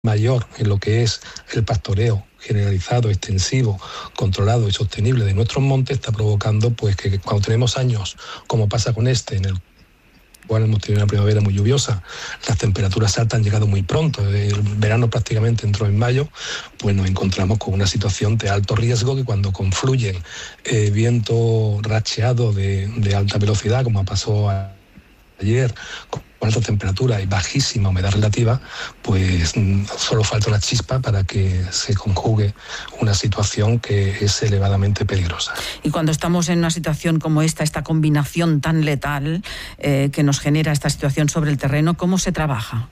mayor en lo que es el pastoreo generalizado, extensivo, controlado y sostenible de nuestros montes está provocando pues que cuando tenemos años, como pasa con este, en el cual hemos tenido una primavera muy lluviosa, las temperaturas altas han llegado muy pronto, el verano prácticamente entró en mayo, pues nos encontramos con una situación de alto riesgo que cuando confluyen viento racheado de alta velocidad, como pasó ayer, con alta temperatura y bajísima humedad relativa, pues solo falta una chispa para que se conjugue una situación que es elevadamente peligrosa. Y cuando estamos en una situación como esta combinación tan letal que nos genera esta situación sobre el terreno, ¿cómo se trabaja?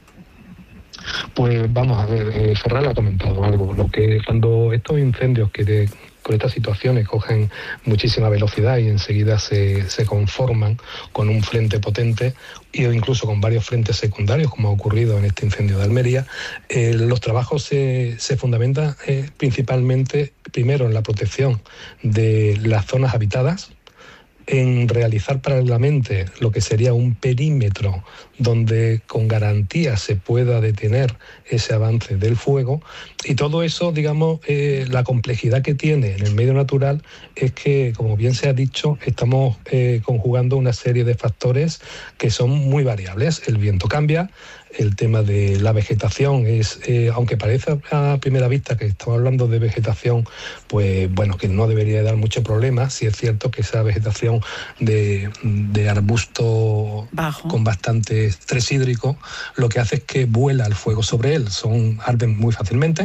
Pues vamos a ver, Ferran ha comentado algo, lo que cuando estos incendios con estas situaciones cogen muchísima velocidad y enseguida se conforman con un frente potente e incluso con varios frentes secundarios, como ha ocurrido en este incendio de Almería, los trabajos se fundamentan principalmente, primero, en la protección de las zonas habitadas, en realizar paralelamente lo que sería un perímetro donde con garantía se pueda detener ese avance del fuego, y todo eso, digamos, la complejidad que tiene en el medio natural es que, como bien se ha dicho, estamos conjugando una serie de factores que son muy variables. El viento cambia, el tema de la vegetación es, aunque parece a primera vista que estamos hablando de vegetación, pues bueno, que no debería dar mucho problema. Sí es cierto que esa vegetación de arbusto bajo, con bastante estrés hídrico, lo que hace es que vuela el fuego sobre él, arden muy fácilmente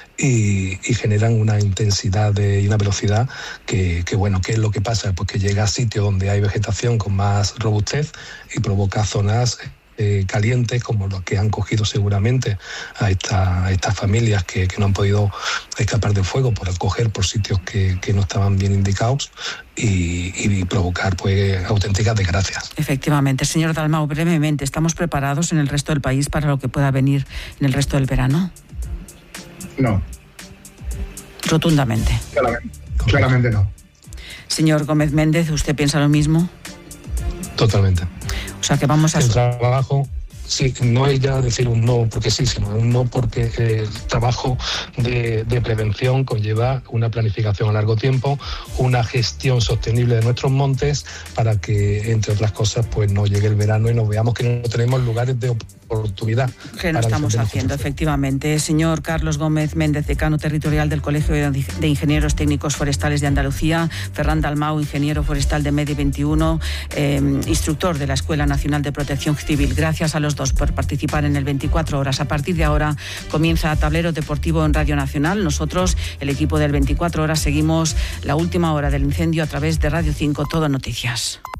y generan una intensidad y una velocidad que bueno, ¿qué es lo que pasa? Pues que llega a sitios donde hay vegetación con más robustez y provoca zonas calientes, como los que han cogido seguramente a estas familias que no han podido escapar del fuego por acoger por sitios que no estaban bien indicados y provocar pues auténticas desgracias. Efectivamente. Señor Dalmau, brevemente, ¿estamos preparados en el resto del país para lo que pueda venir en el resto del verano? No. Rotundamente. Claramente no. Señor Gómez Méndez, ¿usted piensa lo mismo? Totalmente. O sea que vamos a... El trabajo, sí, no es ya decir un no porque sí, sino un no porque el trabajo de prevención conlleva una planificación a largo tiempo, una gestión sostenible de nuestros montes para que, entre otras cosas, pues no llegue el verano y nos veamos que no tenemos lugares de oportunidad. Que no estamos haciendo, efectivamente. Señor Carlos Gómez Méndez, decano territorial del Colegio de Ingenieros Técnicos Forestales de Andalucía, Ferran Dalmau, ingeniero forestal de MEDI 21, instructor de la Escuela Nacional de Protección Civil. Gracias a los dos por participar en el 24 Horas. A partir de ahora comienza Tablero Deportivo en Radio Nacional. Nosotros, el equipo del 24 Horas, seguimos la última hora del incendio a través de Radio 5 Todo Noticias.